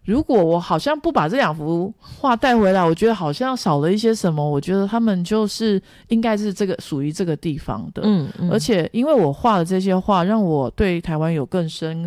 如果我好像不把这2幅画带回来，我觉得好像少了一些什么，我觉得他们就是应该是这个属于这个地方的。而且因为我画的这些画让我对台湾有更深